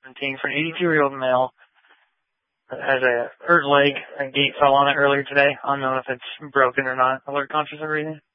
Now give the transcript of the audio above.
17 for an 82-year-old male that has a hurt leg. A gate fell on it earlier today. I don't know if it's broken or not. Alert conscious or anything?